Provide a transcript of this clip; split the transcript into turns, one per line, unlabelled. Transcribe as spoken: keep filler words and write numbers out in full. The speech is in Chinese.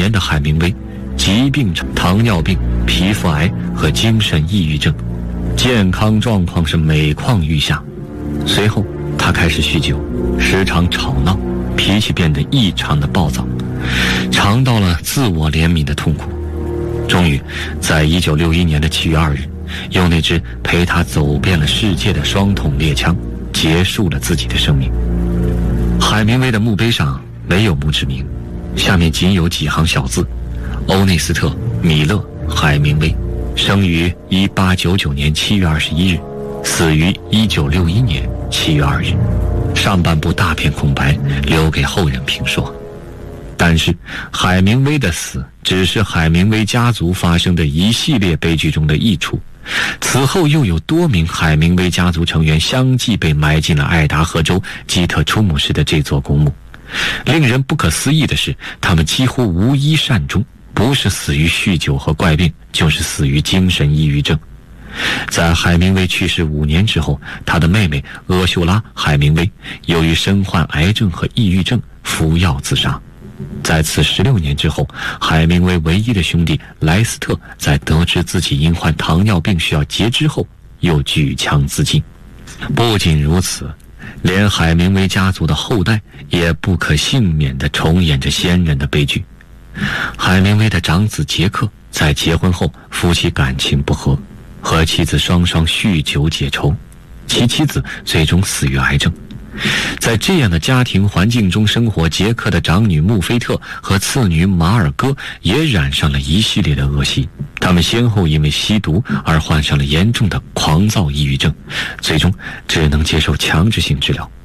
年的海明威，疾病糖尿病、皮肤癌和精神抑郁症，健康状况是每况愈下。随后他开始酗酒，时常吵闹，脾气变得异常的暴躁，尝到了自我怜悯的痛苦。终于在一九六一年的七月二日，用那支陪他走遍了世界的双筒猎枪结束了自己的生命。海明威的墓碑上没有墓志铭，下面仅有几行小字：欧内斯特·米勒·海明威，生于一八九九年七月二十一日，死于一九六一年七月二日。上半部大片空白，留给后人评说。但是海明威的死只是海明威家族发生的一系列悲剧中的一出，此后又有多名海明威家族成员相继被埋进了爱达荷州基特出姆市的这座公墓。令人不可思议的是，他们几乎无一善终，不是死于酗酒和怪病，就是死于精神抑郁症。在海明威去世五年之后，他的妹妹厄秀拉·海明威由于身患癌症和抑郁症服药自杀。在此十六年之后，海明威唯一的兄弟莱斯特在得知自己因患糖尿病需要截肢后，又举枪自尽。不仅如此，连海明威家族的后代也不可幸免地重演着先人的悲剧。海明威的长子杰克在结婚后，夫妻感情不和，和妻子双双酗酒解愁，其妻子最终死于癌症。在这样的家庭环境中生活，杰克的长女穆菲特和次女马尔戈也染上了一系列的恶习，他们先后因为吸毒而患上了严重的狂躁抑郁症，最终只能接受强制性治疗。